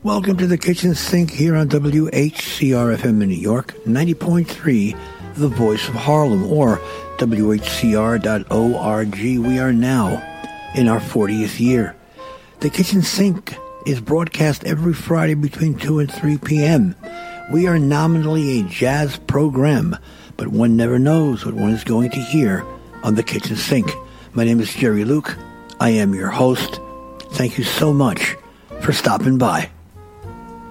Welcome to the Kitchen Sink here on WHCR-FM in New York, 90.3, the voice of Harlem, or WHCR.org. We are now in our 40th year. The Kitchen Sink is broadcast every Friday between 2 and 3 p.m. We are nominally a jazz program, but one never knows what one is going to hear on the Kitchen Sink. My name is Jerry Luke. I am your host. Thank you so much for stopping by.